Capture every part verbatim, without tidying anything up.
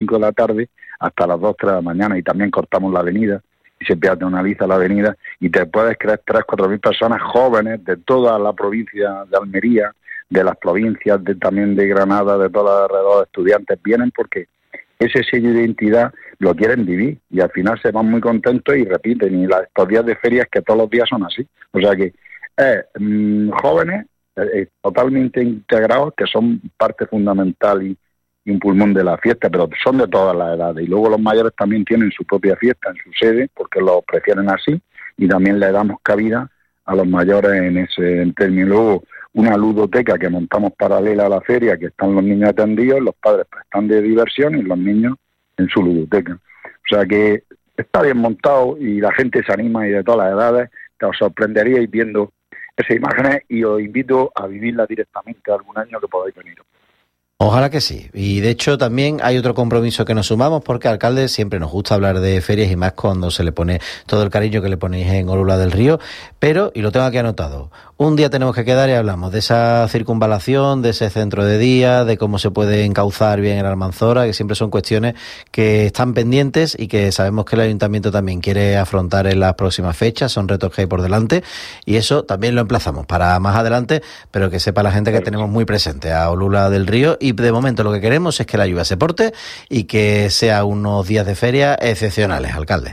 cinco de la tarde hasta las dos, tres de la mañana, y también cortamos la avenida y se peatonaliza la avenida, y te puedes creer tres, cuatro mil personas jóvenes de toda la provincia de Almería, de las provincias de, también de Granada, de todos los alrededores, estudiantes, vienen porque ese sello de identidad lo quieren vivir, y al final se van muy contentos y repiten, y las, estos días de ferias que todos los días son así. O sea que eh, mmm, jóvenes eh, totalmente integrados, que son parte fundamental y, y un pulmón de la fiesta, pero son de todas las edades. Y luego los mayores también tienen su propia fiesta en su sede, porque lo prefieren así, y también le damos cabida a los mayores en ese en término. Luego, una ludoteca que montamos paralela a la feria, que están los niños atendidos, los padres están de diversión y los niños en su ludoteca. O sea que está bien montado y la gente se anima, y de todas las edades. Te os sorprenderíais viendo esas imágenes, y os invito a vivirlas directamente algún año que podáis venir. Ojalá que sí. Y de hecho también hay otro compromiso que nos sumamos, porque alcalde siempre nos gusta hablar de ferias, y más cuando se le pone todo el cariño que le ponéis en Olula del Río. Pero, y lo tengo aquí anotado, un día tenemos que quedar y hablamos de esa circunvalación, de ese centro de día, de cómo se puede encauzar bien el Almanzora, que siempre son cuestiones que están pendientes y que sabemos que el Ayuntamiento también quiere afrontar en las próximas fechas. Son retos que hay por delante, y eso también lo emplazamos para más adelante, pero que sepa la gente que tenemos muy presente a Olula del Río. Y de momento lo que queremos es que la lluvia se porte y que sea unos días de feria excepcionales, alcalde.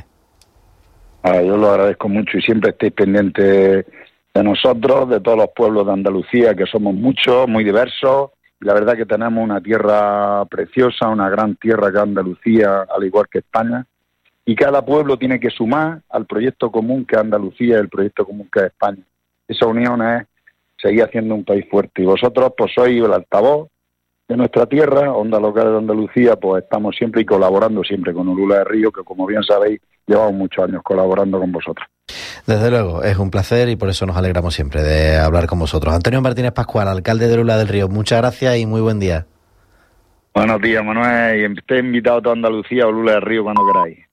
Ah, yo lo agradezco mucho, y siempre estéis pendientes de nosotros, de todos los pueblos de Andalucía, que somos muchos, muy diversos, y la verdad que tenemos una tierra preciosa, una gran tierra que es Andalucía, al igual que España, y cada pueblo tiene que sumar al proyecto común que es Andalucía y el proyecto común que es España. Esa unión es seguir haciendo un país fuerte, y vosotros pues sois el altavoz de nuestra tierra, Onda Local de Andalucía. Pues estamos siempre y colaborando siempre con Olula del Río, que como bien sabéis, llevamos muchos años colaborando con vosotros. Desde luego, es un placer, y por eso nos alegramos siempre de hablar con vosotros. Antonio Martínez Pascual, alcalde de Olula del Río, muchas gracias y muy buen día. Buenos días, Manuel, y esté invitado a toda Andalucía a Olula del Río cuando queráis.